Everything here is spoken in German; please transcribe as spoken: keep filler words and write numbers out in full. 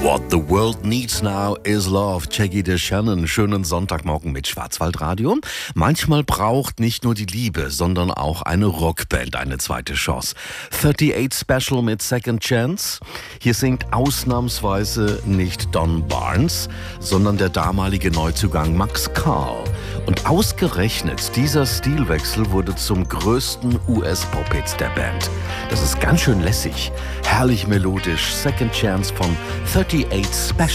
What the world needs now is love. Jackie DeShannon. Schönen Sonntagmorgen mit Schwarzwaldradio. Manchmal braucht nicht nur die Liebe, sondern auch eine Rockband eine zweite Chance. achtundachtzig Special mit Second Chance. Hier singt ausnahmsweise nicht Don Barnes, sondern der damalige Neuzugang Max Karl. Und ausgerechnet dieser Stilwechsel wurde zum größten U S-Pop-Hit der Band. Das ist ganz schön lässig, herrlich melodisch. Second Chance von achtundachtzig Special.